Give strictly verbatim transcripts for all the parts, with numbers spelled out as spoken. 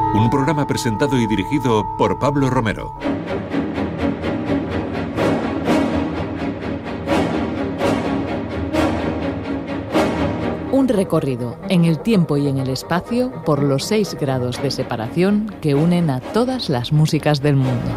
Un programa presentado y dirigido por Pablo Romero. Un recorrido en el tiempo y en el espacio por los seis grados de separación que unen a todas las músicas del mundo.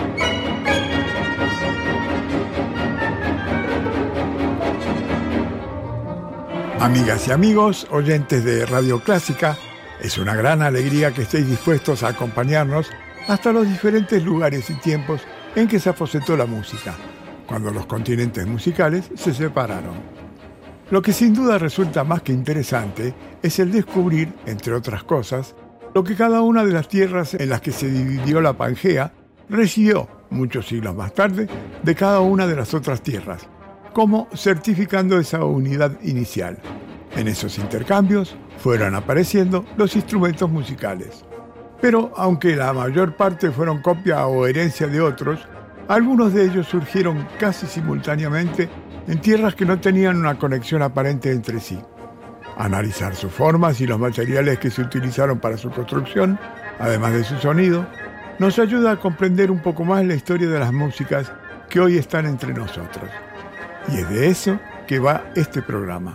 Amigas y amigos, oyentes de Radio Clásica, es una gran alegría que estéis dispuestos a acompañarnos hasta los diferentes lugares y tiempos en que se aposentó la música, cuando los continentes musicales se separaron. Lo que sin duda resulta más que interesante es el descubrir, entre otras cosas, lo que cada una de las tierras en las que se dividió la Pangea recibió, muchos siglos más tarde, de cada una de las otras tierras, como certificando esa unidad inicial. En esos intercambios fueron apareciendo los instrumentos musicales. Pero aunque la mayor parte fueron copia o herencia de otros, algunos de ellos surgieron casi simultáneamente en tierras que no tenían una conexión aparente entre sí. Analizar sus formas y los materiales que se utilizaron para su construcción, además de su sonido, nos ayuda a comprender un poco más la historia de las músicas que hoy están entre nosotros. Y es de eso que va este programa.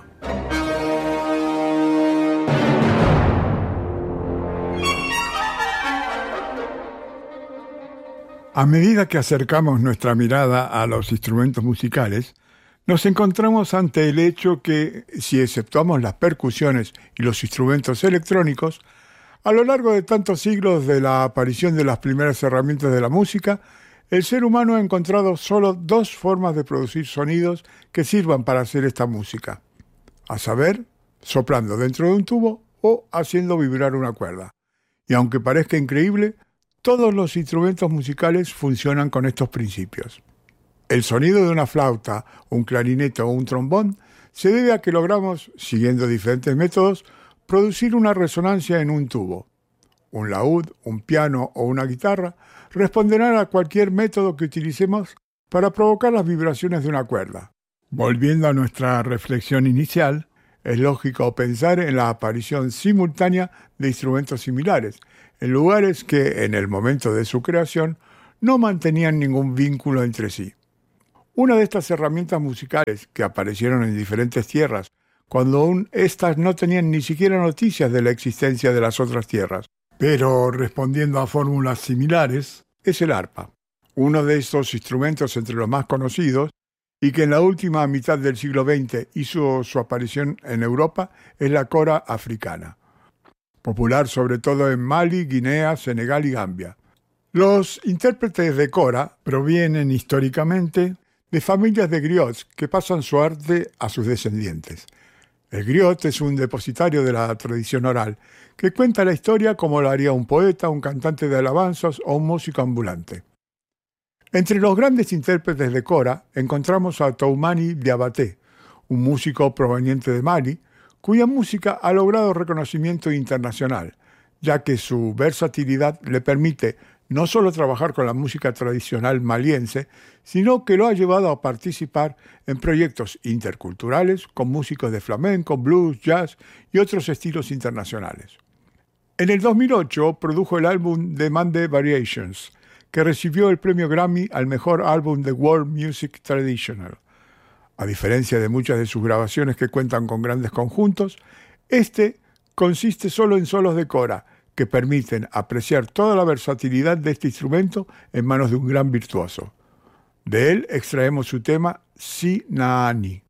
A medida que acercamos nuestra mirada a los instrumentos musicales, nos encontramos ante el hecho que, si exceptuamos las percusiones y los instrumentos electrónicos, a lo largo de tantos siglos de la aparición de las primeras herramientas de la música, el ser humano ha encontrado solo dos formas de producir sonidos que sirvan para hacer esta música, a saber, soplando dentro de un tubo o haciendo vibrar una cuerda. Y aunque parezca increíble, todos los instrumentos musicales funcionan con estos principios. El sonido de una flauta, un clarinete o un trombón se debe a que logramos, siguiendo diferentes métodos, producir una resonancia en un tubo. Un laúd, un piano o una guitarra responderán a cualquier método que utilicemos para provocar las vibraciones de una cuerda. Volviendo a nuestra reflexión inicial, es lógico pensar en la aparición simultánea de instrumentos similares, en lugares que, en el momento de su creación, no mantenían ningún vínculo entre sí. Una de estas herramientas musicales que aparecieron en diferentes tierras, cuando aún éstas no tenían ni siquiera noticias de la existencia de las otras tierras, pero respondiendo a fórmulas similares, es el arpa, uno de estos instrumentos entre los más conocidos y que en la última mitad del siglo veinte hizo su aparición en Europa, es la cora africana, popular sobre todo en Mali, Guinea, Senegal y Gambia. Los intérpretes de cora provienen históricamente de familias de griots que pasan su arte a sus descendientes. El griot es un depositario de la tradición oral que cuenta la historia como lo haría un poeta, un cantante de alabanzas o un músico ambulante. Entre los grandes intérpretes de cora encontramos a Toumani Diabaté, un músico proveniente de Mali, cuya música ha logrado reconocimiento internacional, ya que su versatilidad le permite no solo trabajar con la música tradicional maliense, sino que lo ha llevado a participar en proyectos interculturales con músicos de flamenco, blues, jazz y otros estilos internacionales. En el dos mil ocho produjo el álbum The Mande Variations, que recibió el premio Grammy al mejor álbum de World Music Traditional. A diferencia de muchas de sus grabaciones que cuentan con grandes conjuntos, este consiste solo en solos de cora, que permiten apreciar toda la versatilidad de este instrumento en manos de un gran virtuoso. De él extraemos su tema Si Naani.